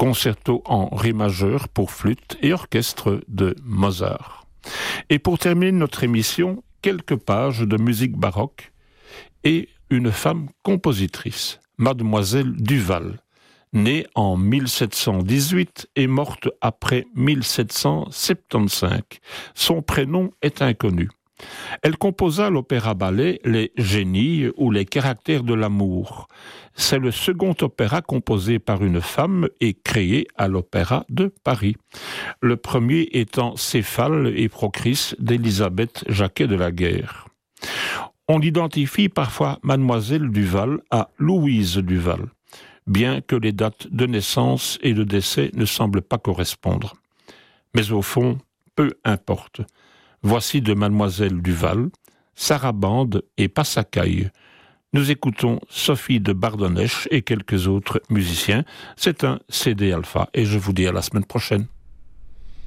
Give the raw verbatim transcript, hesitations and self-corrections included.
concerto en ré majeur pour flûte et orchestre de Mozart. Et pour terminer notre émission, quelques pages de musique baroque et une femme compositrice, Mademoiselle Duval, née en mille sept cent dix-huit et morte après mille sept cent soixante-quinze. Son prénom est inconnu. Elle composa l'opéra-ballet Les Génies ou Les Caractères de l'amour. C'est le second opéra composé par une femme et créé à l'Opéra de Paris. Le premier étant Céphale et Procris d'Élisabeth Jacquet de la Guerre. On identifie parfois Mademoiselle Duval à Louise Duval, bien que les dates de naissance et de décès ne semblent pas correspondre. Mais au fond, peu importe. Voici de Mademoiselle Duval, Sarabande et Passacaille. Nous écoutons Sophie de Bardonnèche et quelques autres musiciens. C'est un C D Alpha et je vous dis à la semaine prochaine.